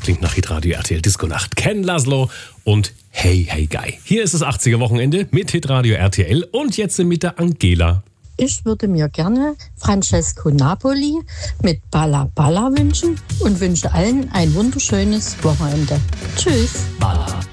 klingt nach Hitradio RTL Disco Nacht. Ken Laszlo und Hey Hey Guy. Hier ist das 80er Wochenende mit Hitradio RTL und jetzt mit der Angela. Ich würde mir gerne Francesco Napoli mit Balla Balla wünschen und wünsche allen ein wunderschönes Wochenende. Tschüss. Balla